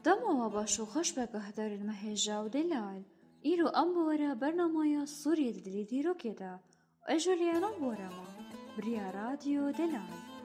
دما باش و خوش بك هدر المهجة ودلال إيرو أمبورا برنامج سوريا دلي ديرو كده وأجوليانا بورما بريا راديو دلال.